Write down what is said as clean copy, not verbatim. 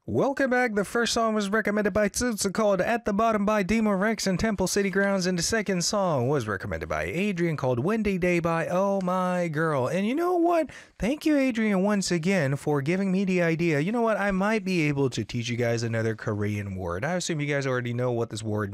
Welcome back. The first song was recommended by Tsutsa called At the Bottom by Demo Rex and Temple City Grounds. And the second song was recommended by Adrian called Windy Day by Oh My Girl. And you know what? Thank you, Adrian, once again for giving me the idea. You know what? I might be able to teach you guys another Korean word. I assume you guys already know what this word